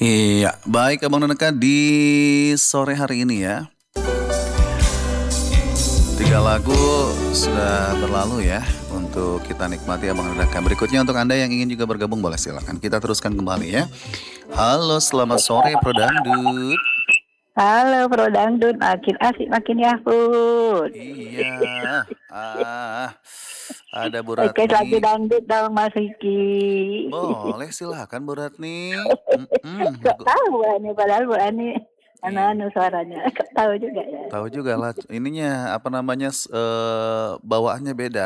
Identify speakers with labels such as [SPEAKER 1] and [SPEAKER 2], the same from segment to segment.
[SPEAKER 1] Iya, baik Abang Noneka di sore hari ini ya. Tiga lagu sudah berlalu ya untuk kita nikmati Abang Noneka. Berikutnya untuk Anda yang ingin juga bergabung boleh silakan. Kita teruskan kembali ya. Halo, selamat sore Pro Dangdut.
[SPEAKER 2] Halo Bro Dangdut, makin asik makin yahut.
[SPEAKER 1] Iya, ada Bu
[SPEAKER 2] Request lagu
[SPEAKER 1] Ratni.
[SPEAKER 2] dangdut dong Mas Riki.
[SPEAKER 1] Boleh silakan Bu Ratni.
[SPEAKER 2] Gak
[SPEAKER 1] Lagu.
[SPEAKER 2] tahu Bu Ani, padahal Bu Ani
[SPEAKER 1] Ih,
[SPEAKER 2] anu suaranya. Gak tahu juga ya.
[SPEAKER 1] tahu juga lah ininya apa namanya bawaannya beda.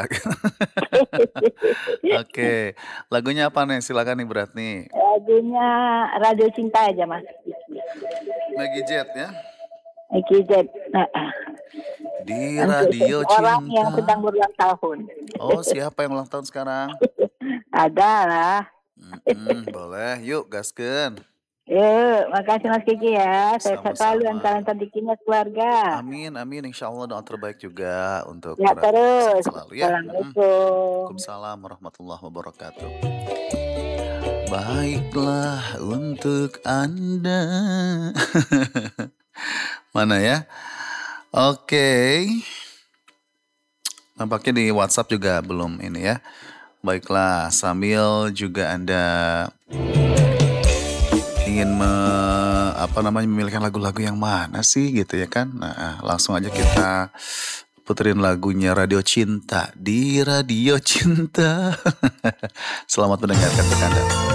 [SPEAKER 1] Oke, lagunya apa nih? Silakan nih berat nih.
[SPEAKER 2] Lagunya Radio Cinta aja Mas.
[SPEAKER 1] Maggie Jet ya.
[SPEAKER 2] Eki Z. Nah,
[SPEAKER 1] Di
[SPEAKER 2] untuk
[SPEAKER 1] radio
[SPEAKER 2] orang yang sedang
[SPEAKER 1] cinta.
[SPEAKER 2] berulang tahun.
[SPEAKER 1] Oh, siapa yang ulang tahun sekarang?
[SPEAKER 2] Ada lah.
[SPEAKER 1] Boleh, yuk gaskeun.
[SPEAKER 2] Yuk, makasih Mas Kiki ya. Sehat selalu dan
[SPEAKER 1] Sama-sama.
[SPEAKER 2] kalian terdikinya keluarga.
[SPEAKER 1] Amin, amin. Insya Allah doa terbaik juga untuk
[SPEAKER 2] Ya
[SPEAKER 1] berat. Sehat
[SPEAKER 2] terus.
[SPEAKER 1] selalu ya.
[SPEAKER 2] Assalamualaikum.
[SPEAKER 1] Waalaikumsalam warahmatullahi wabarakatuh. Baiklah untuk Anda. Mana ya? Oke. Nampaknya di WhatsApp juga belum ini ya. Baiklah, sambil juga Anda ingin memilihkan lagu-lagu yang mana sih gitu ya kan. Nah, langsung aja kita puterin lagunya Radio Cinta di Radio Cinta. Selamat mendengarkan untuk Anda.